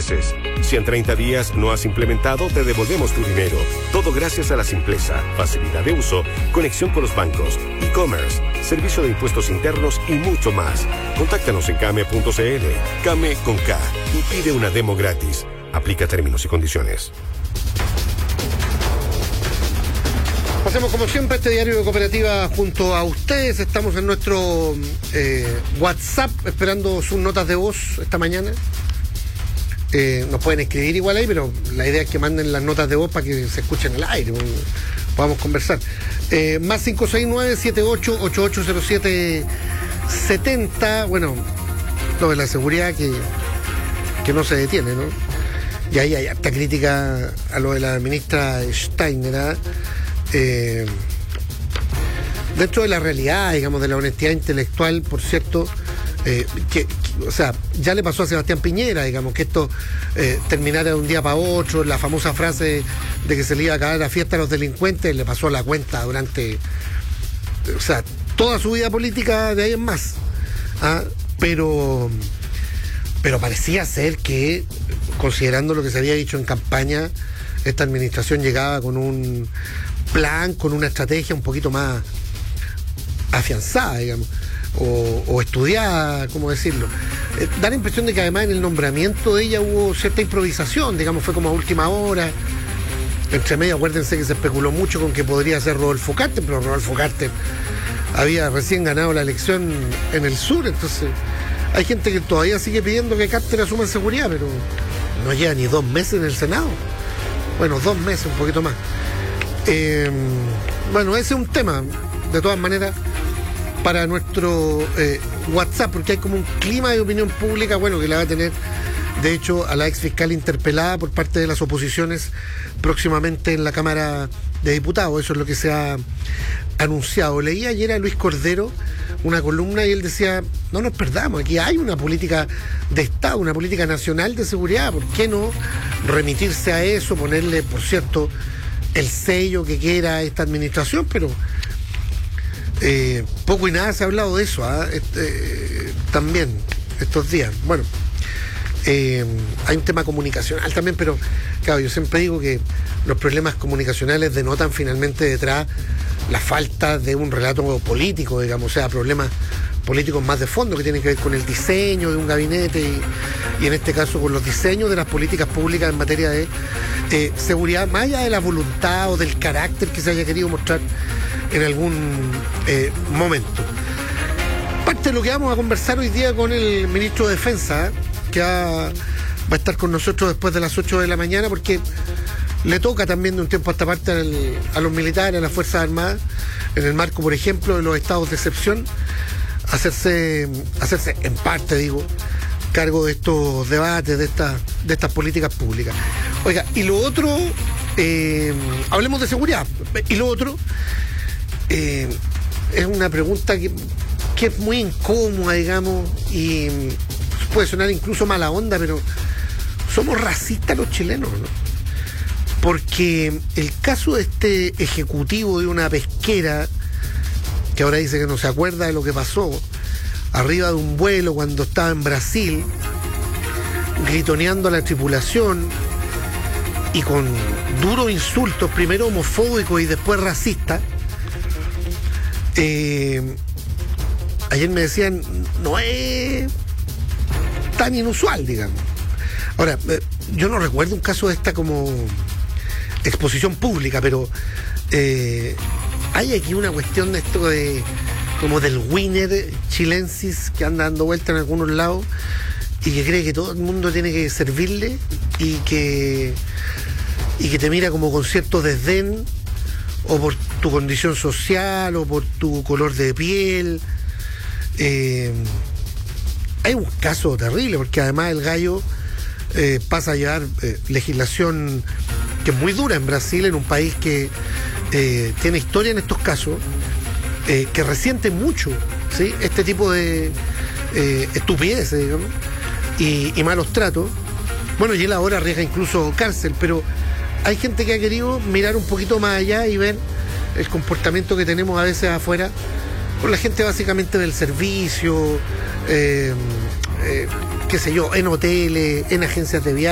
meses. Si en 30 días no has implementado, te devolvemos tu dinero. Todo gracias a la simpleza, facilidad de uso, conexión con los bancos, e-commerce, servicio de impuestos internos y mucho más. Contáctanos en Kame.cl, Kame con K, y pide una demo gratis. Aplica términos y condiciones. Hacemos como siempre este diario de Cooperativa junto a ustedes. Estamos en nuestro WhatsApp esperando sus notas de voz esta mañana. Nos pueden escribir igual ahí, pero la idea es que manden las notas de voz para que se escuchen en el aire, podamos conversar. Más 569-78880770. Bueno, lo de la seguridad que no se detiene, ¿no? Y ahí hay harta crítica a lo de la ministra Steiner, dentro de la realidad, digamos, de la honestidad intelectual, por cierto, o sea, ya le pasó a Sebastián Piñera, digamos, que esto terminara de un día para otro, la famosa frase de que se le iba a acabar la fiesta a los delincuentes, le pasó la cuenta durante, o sea, toda su vida política de ahí en más. Pero parecía ser que, considerando lo que se había dicho en campaña, esta administración llegaba con un plan, con una estrategia un poquito más afianzada, digamos, o estudiada, ¿cómo decirlo? Da la impresión de que además en el nombramiento de ella hubo cierta improvisación, digamos, fue como a última hora. Entre medio, acuérdense que se especuló mucho con que podría ser Rodolfo Carter, pero Rodolfo Carter había recién ganado la elección en el sur, entonces hay gente que todavía sigue pidiendo que Carter asuma seguridad, pero no lleva ni 2 meses en el Senado. Bueno, 2 meses, un poquito más. Bueno, ese es un tema, de todas maneras, para nuestro WhatsApp, porque hay como un clima de opinión pública, bueno, que la va a tener, de hecho, a la ex fiscal interpelada por parte de las oposiciones próximamente en la Cámara de Diputados. Eso es lo que se ha anunciado. Leí ayer a Luis Cordero una columna y él decía, no nos perdamos, aquí hay una política de Estado, una política nacional de seguridad, ¿por qué no remitirse a eso, ponerle, por cierto, el sello que quiera esta administración? Pero poco y nada se ha hablado de eso, también estos días. Bueno, hay un tema comunicacional también, pero claro, yo siempre digo que los problemas comunicacionales denotan finalmente detrás la falta de un relato político, digamos, o sea, problemas políticos más de fondo que tienen que ver con el diseño de un gabinete y en este caso con los diseños de las políticas públicas en materia de seguridad, más allá de la voluntad o del carácter que se haya querido mostrar en algún momento. Parte de lo que vamos a conversar hoy día con el ministro de Defensa, que va a estar con nosotros después de las 8 de la mañana, porque le toca también de un tiempo a esta parte a los militares, a las Fuerzas Armadas, en el marco, por ejemplo, de los estados de excepción, hacerse en parte, digo, cargo de estos debates, de estas políticas públicas. Oiga, y lo otro, hablemos de seguridad, y lo otro es una pregunta que es muy incómoda, digamos, y puede sonar incluso mala onda, pero somos racistas los chilenos, ¿no? Porque el caso de este ejecutivo de una pesquera, que ahora dice que no se acuerda de lo que pasó, arriba de un vuelo cuando estaba en Brasil, gritoneando a la tripulación y con duros insultos, primero homofóbicos y después racistas. Ayer me decían, no es tan inusual, digamos. Ahora, yo no recuerdo un caso de esta como exposición pública, pero hay aquí una cuestión de esto de como del winner chilensis que anda dando vuelta en algunos lados y que cree que todo el mundo tiene que servirle y que te mira como con cierto desdén, o por tu condición social o por tu color de piel. Hay un caso terrible, porque además el gallo pasa a llevar legislación que es muy dura en Brasil, en un país que tiene historia en estos casos, que resiente mucho, ¿sí?, este tipo de estupideces, digamos, y malos tratos. Bueno, y él ahora arriesga incluso cárcel, pero hay gente que ha querido mirar un poquito más allá y ver el comportamiento que tenemos a veces afuera con la gente básicamente del servicio, qué sé yo, en hoteles, en agencias de viaje.